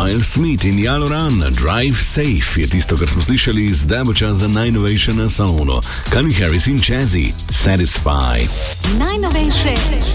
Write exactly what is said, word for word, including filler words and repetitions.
Miles Smith in Yaloran, Drive Safe je tisto, kar smo slišali, zdaj bo čas za najnovejše na salonu. Calvin Harris in Jazzy, Satisfy. Najnovejše